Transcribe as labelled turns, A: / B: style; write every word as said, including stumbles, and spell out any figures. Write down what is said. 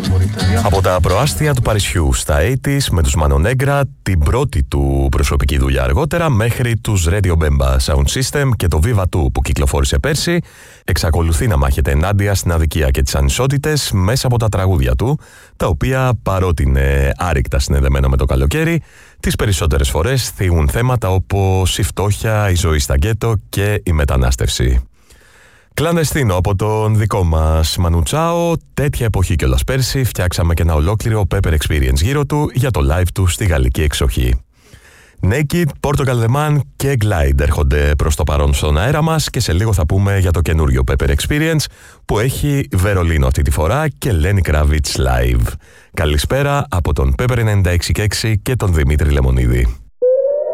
A: Από τα προάστια του Παρισιού στα ογδόντα με τους Mano Negra, την πρώτη του προσωπική δουλειά αργότερα, μέχρι τους Radio Bemba Sound System και το Viva του που κυκλοφόρησε πέρσι, εξακολουθεί να μάχεται ενάντια στην αδικία και τις ανισότητες μέσα από τα τραγούδια του, τα οποία παρότι είναι άρρηκτα συνδεδεμένα με το καλοκαίρι, τις περισσότερες φορές θίγουν θέματα όπως η φτώχεια, η ζωή στα γκέτο και η μετανάστευση. Κλανδεστίνο από τον δικό μας Manu Chao, τέτοια εποχή κιόλας πέρσι φτιάξαμε και ένα ολόκληρο Pepper Experience γύρω του για το live του στη γαλλική εξοχή. Naked, Portugal The Man και Glide έρχονται προς το παρόν στον αέρα μας και σε λίγο θα πούμε για το καινούριο Pepper Experience που έχει Βερολίνο αυτή τη φορά και Lenny Kravitz live. Καλησπέρα από τον Pepper ενενήντα έξι και έξι και τον Δημήτρη Λεμονίδη.